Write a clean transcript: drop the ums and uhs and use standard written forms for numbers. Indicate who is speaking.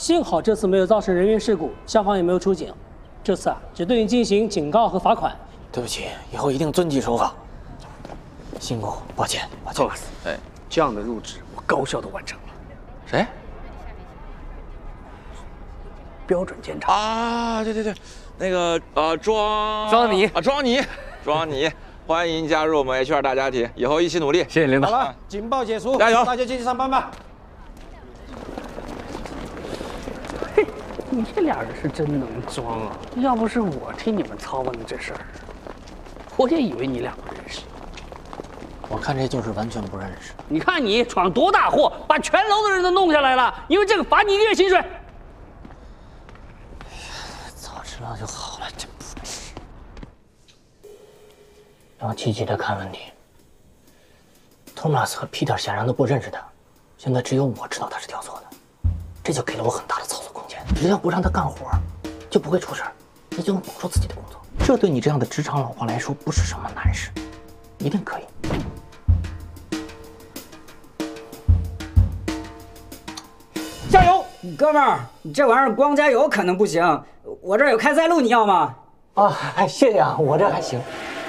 Speaker 1: 幸好这次没有造成人员事故，消防也没有出警。这次只对你进行警告和罚款。
Speaker 2: 对不起，以后一定遵纪守法。辛苦，抱歉，
Speaker 3: 托马斯，哎，这样的入职我高效的完成了。
Speaker 4: 谁？
Speaker 3: 标准监察
Speaker 4: 啊，对，那个庄尼，欢迎加入我们 HR 大家庭，以后一起努力。
Speaker 5: 谢谢领导。
Speaker 6: 好了，警报解除，
Speaker 4: 加油！
Speaker 6: 大家继续上班吧。
Speaker 3: 嘿，你这俩人是真能装啊！要不是我替你们操办的这事儿，我也以为你俩不认识。
Speaker 2: 我看这就是完全不认识。
Speaker 3: 你看你闯多大祸，把全楼的人都弄下来了，因为这个罚你1个月薪水。
Speaker 2: 早知道就好了，真不值。要积极的看问题。托马斯和皮特显然都不认识他，现在只有我知道他是跳错的，这就给了我很大的操作空间。只要不让他干活，就不会出事儿，你就能保住自己的工作。这对你这样的职场老黄来说不是什么难事，一定可以。
Speaker 7: 加油，哥们儿！你这玩意儿光加油可能不行，我这儿有开塞露，你要吗？
Speaker 2: 啊，谢谢啊，我这还行。